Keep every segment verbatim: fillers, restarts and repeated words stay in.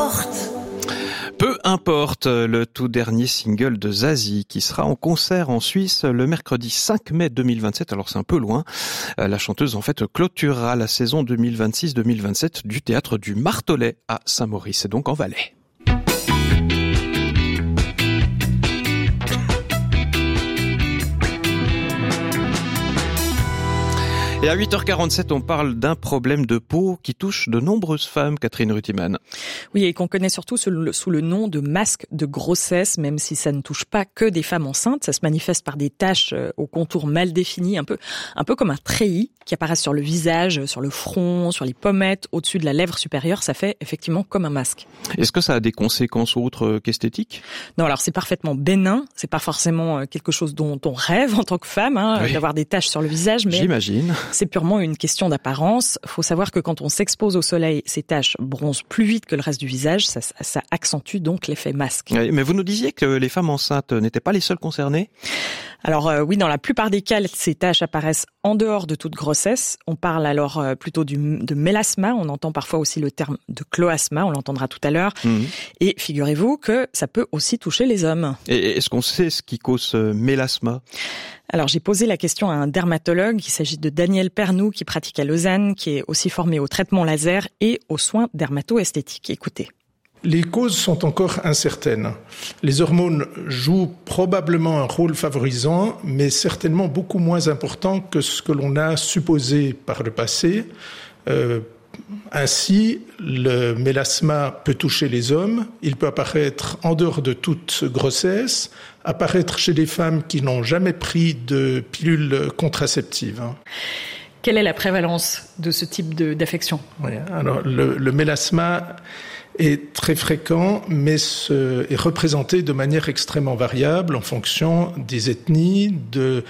importe. Peu importe, le tout dernier single de Zazie qui sera en concert en Suisse le mercredi cinq mai deux mille vingt-sept. Alors c'est un peu loin. La chanteuse en fait clôturera la saison deux mille vingt-six deux mille vingt-sept du théâtre du Martelet à Saint-Maurice, et donc en Valais. Et à huit heures quarante-sept, on parle d'un problème de peau qui touche de nombreuses femmes, Catherine Rutiman. Oui, et qu'on connaît surtout sous le, sous le nom de masque de grossesse, même si ça ne touche pas que des femmes enceintes. Ça se manifeste par des taches aux contours mal définis, un peu, un peu comme un treillis qui apparaissent sur le visage, sur le front, sur les pommettes, au-dessus de la lèvre supérieure. Ça fait effectivement comme un masque. Est-ce que ça a des conséquences autres qu'esthétiques ? Non, alors c'est parfaitement bénin. C'est pas forcément quelque chose dont on rêve en tant que femme, hein, oui. d'avoir des taches sur le visage, mais j'imagine. C'est purement une question d'apparence. Faut savoir que quand on s'expose au soleil, ces taches bronzent plus vite que le reste du visage. Ça, ça accentue donc l'effet masque. Oui, mais vous nous disiez que les femmes enceintes n'étaient pas les seules concernées ? Alors euh, oui, dans la plupart des cas, ces taches apparaissent en dehors de toute grossesse. On parle alors euh, plutôt du, de mélasma. On entend parfois aussi le terme de cloasma. On l'entendra tout à l'heure. Mmh. Et figurez-vous que ça peut aussi toucher les hommes. Et est-ce qu'on sait ce qui cause ce mélasma ? Alors, j'ai posé la question à un dermatologue. Il s'agit de Daniel Pernou, qui pratique à Lausanne, qui est aussi formé au traitement laser et aux soins dermato-esthétiques. Écoutez. Les causes sont encore incertaines. Les hormones jouent probablement un rôle favorisant, mais certainement beaucoup moins important que ce que l'on a supposé par le passé. Euh, Ainsi, le mélasma peut toucher les hommes, il peut apparaître en dehors de toute grossesse, apparaître chez des femmes qui n'ont jamais pris de pilule contraceptive. Quelle est la prévalence de ce type de, d'affection ? Oui, alors le, le mélasma est très fréquent, mais ce, est représenté de manière extrêmement variable en fonction des ethnies, de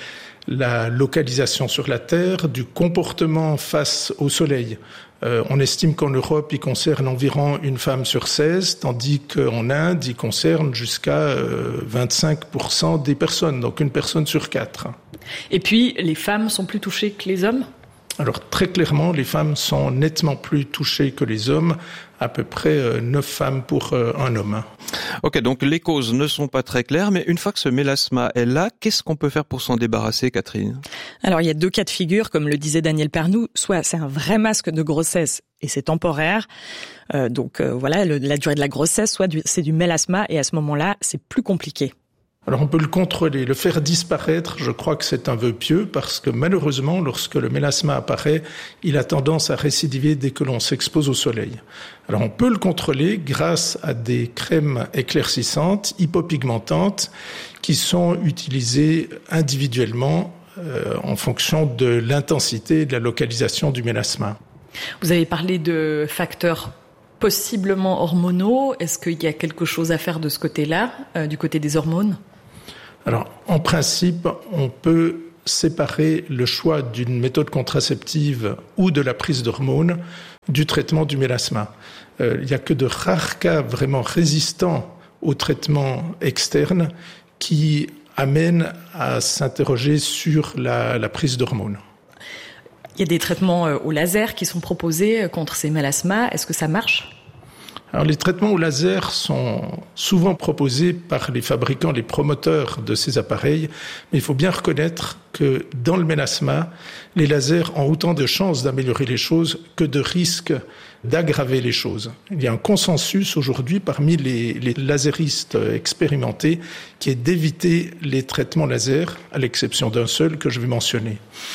la localisation sur la Terre, du comportement face au soleil. Euh, on estime qu'en Europe, il concerne environ une femme sur seize, tandis qu'en Inde, il concerne jusqu'à euh, vingt-cinq pour cent des personnes, donc une personne sur quatre. Et puis, les femmes sont plus touchées que les hommes ? Alors très clairement, les femmes sont nettement plus touchées que les hommes, à peu près euh, neuf femmes pour euh, un homme. Ok, donc les causes ne sont pas très claires, mais une fois que ce mélasma est là, qu'est-ce qu'on peut faire pour s'en débarrasser, Catherine ? Alors il y a deux cas de figure, comme le disait Daniel Pernou, soit c'est un vrai masque de grossesse et c'est temporaire, euh, donc euh, voilà le, la durée de la grossesse, soit du, c'est du mélasma et à ce moment-là, c'est plus compliqué. Alors on peut le contrôler, le faire disparaître, je crois que c'est un vœu pieux parce que malheureusement, lorsque le mélasma apparaît, il a tendance à récidiver dès que l'on s'expose au soleil. Alors on peut le contrôler grâce à des crèmes éclaircissantes, hypopigmentantes, qui sont utilisées individuellement euh, en fonction de l'intensité et de la localisation du mélasma. Vous avez parlé de facteurs possiblement hormonaux. Est-ce qu'il y a quelque chose à faire de ce côté-là, euh, du côté des hormones ? Alors, en principe, on peut séparer le choix d'une méthode contraceptive ou de la prise d'hormones du traitement du mélasma. Euh, il n'y a que de rares cas vraiment résistants au traitement externe qui amènent à s'interroger sur la, la prise d'hormones. Il y a des traitements au laser qui sont proposés contre ces mélasmas. Est-ce que ça marche ? Alors, les traitements au laser sont souvent proposés par les fabricants, les promoteurs de ces appareils, mais il faut bien reconnaître que dans le mélasma, les lasers ont autant de chances d'améliorer les choses que de risques d'aggraver les choses. Il y a un consensus aujourd'hui parmi les, les laseristes expérimentés qui est d'éviter les traitements laser, à l'exception d'un seul que je vais mentionner.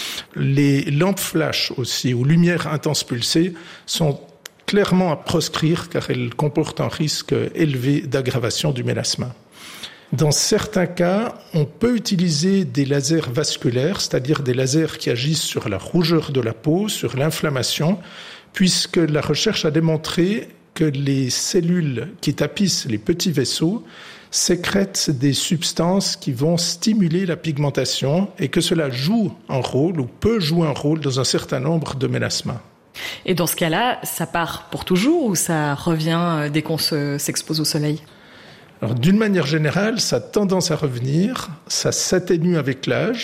Les lampes flash aussi, ou lumière intense pulsée, sont clairement à proscrire car elles comportent un risque élevé d'aggravation du mélasma. Dans certains cas, on peut utiliser des lasers vasculaires, c'est-à-dire des lasers qui agissent sur la rougeur de la peau, sur l'inflammation, puisque la recherche a démontré que les cellules qui tapissent les petits vaisseaux sécrètent des substances qui vont stimuler la pigmentation et que cela joue un rôle ou peut jouer un rôle dans un certain nombre de mélasmas. Et dans ce cas-là, ça part pour toujours ou ça revient dès qu'on se, s'expose au soleil ? Alors, d'une manière générale, ça a tendance à revenir, ça s'atténue avec l'âge,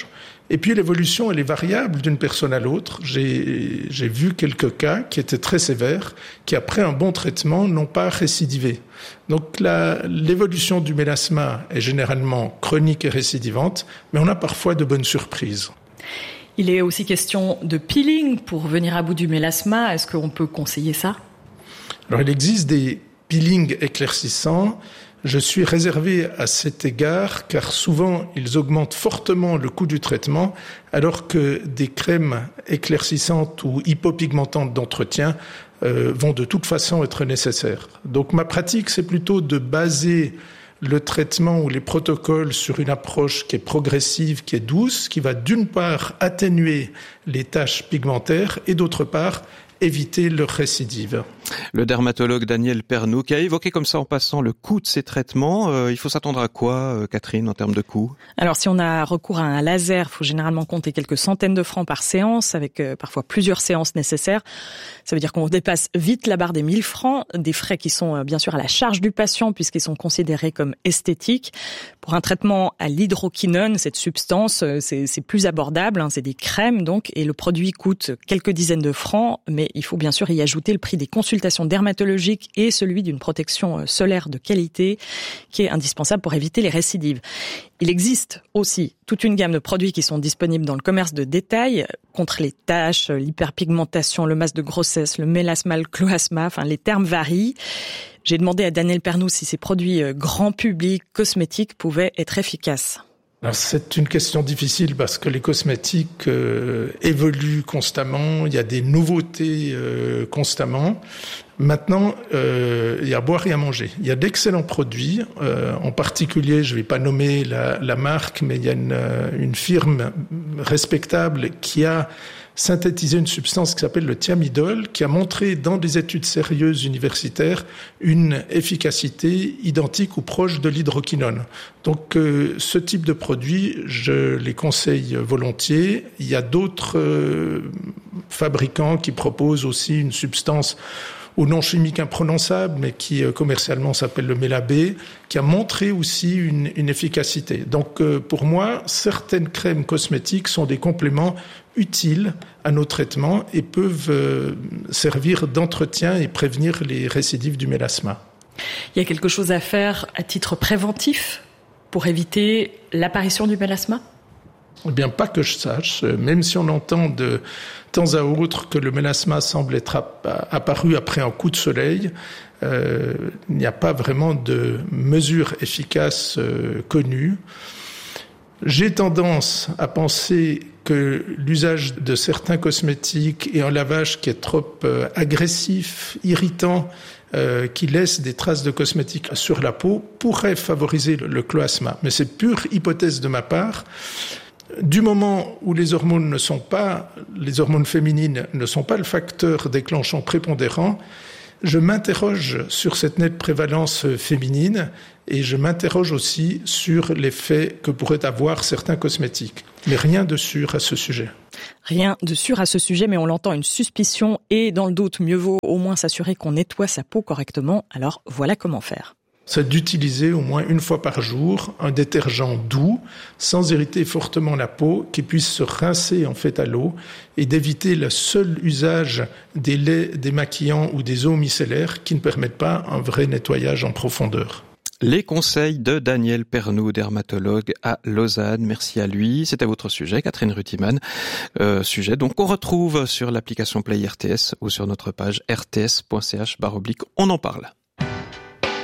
Et puis l'évolution, elle est variable d'une personne à l'autre. J'ai, j'ai vu quelques cas qui étaient très sévères, qui après un bon traitement n'ont pas récidivé. Donc la, l'évolution du mélasma est généralement chronique et récidivante, mais on a parfois de bonnes surprises. Il est aussi question de peeling pour venir à bout du mélasma. Est-ce qu'on peut conseiller ça ? Alors il existe des peelings éclaircissants. Je suis réservé à cet égard car souvent ils augmentent fortement le coût du traitement alors que des crèmes éclaircissantes ou hypopigmentantes d'entretien euh, vont de toute façon être nécessaires. Donc ma pratique c'est plutôt de baser le traitement ou les protocoles sur une approche qui est progressive, qui est douce, qui va d'une part atténuer les taches pigmentaires et d'autre part éviter leur récidive. Le dermatologue Daniel Pernoud qui a évoqué comme ça en passant le coût de ces traitements. Euh, il faut s'attendre à quoi, euh, Catherine, en termes de coût ? Alors, si on a recours à un laser, il faut généralement compter quelques centaines de francs par séance, avec euh, parfois plusieurs séances nécessaires. Ça veut dire qu'on dépasse vite la barre des mille francs, des frais qui sont euh, bien sûr à la charge du patient puisqu'ils sont considérés comme esthétiques. Pour un traitement à l'hydroquinone, cette substance, euh, c'est, c'est plus abordable, hein, c'est des crèmes donc, et le produit coûte quelques dizaines de francs, mais il faut bien sûr y ajouter le prix des consultations dermatologiques et celui d'une protection solaire de qualité qui est indispensable pour éviter les récidives. Il existe aussi toute une gamme de produits qui sont disponibles dans le commerce de détail contre les taches, l'hyperpigmentation, le masque de grossesse, le mélasma, le cloasma, enfin les termes varient. J'ai demandé à Daniel Pernoud si ces produits grand public, cosmétiques, pouvaient être efficaces. Alors, c'est une question difficile parce que les cosmétiques euh, évoluent constamment, il y a des nouveautés euh, constamment. Maintenant, euh, il y a à boire et à manger. Il y a d'excellents produits, euh, en particulier, je ne vais pas nommer la, la marque, mais il y a une, une firme respectable qui a synthétisé une substance qui s'appelle le thiamidol, qui a montré dans des études sérieuses universitaires une efficacité identique ou proche de l'hydroquinone. Donc euh, ce type de produits, je les conseille volontiers. Il y a d'autres euh, fabricants qui proposent aussi une substance au nom chimique imprononçable, mais qui euh, commercialement s'appelle le Mélabé, qui a montré aussi une, une efficacité. Donc euh, pour moi, certaines crèmes cosmétiques sont des compléments utiles à nos traitements et peuvent euh, servir d'entretien et prévenir les récidives du mélasma. Il y a quelque chose à faire à titre préventif pour éviter l'apparition du mélasma ? Eh bien, pas que je sache, même si on entend de temps à autre que le mélasma semble être apparu après un coup de soleil, euh, il n'y a pas vraiment de mesures efficaces euh, connues. J'ai tendance à penser que l'usage de certains cosmétiques et un lavage qui est trop euh, agressif, irritant, euh, qui laisse des traces de cosmétiques sur la peau, pourrait favoriser le, le cloasma. Mais c'est pure hypothèse de ma part. Du moment où les hormones ne sont pas, les hormones féminines ne sont pas le facteur déclenchant prépondérant, je m'interroge sur cette nette prévalence féminine et je m'interroge aussi sur l'effet que pourraient avoir certains cosmétiques. Mais rien de sûr à ce sujet. Rien de sûr à ce sujet, mais on l'entend, une suspicion et dans le doute, mieux vaut au moins s'assurer qu'on nettoie sa peau correctement. Alors voilà comment faire. C'est d'utiliser au moins une fois par jour un détergent doux, sans irriter fortement la peau, qui puisse se rincer en fait à l'eau, et d'éviter le seul usage des laits démaquillants ou des eaux micellaires qui ne permettent pas un vrai nettoyage en profondeur. Les conseils de Daniel Pernoud, dermatologue à Lausanne. Merci à lui. C'était votre sujet, Catherine Rutiman. Euh, sujet donc qu'on retrouve sur l'application Play R T S ou sur notre page r t s point c h barre oblique. On en parle.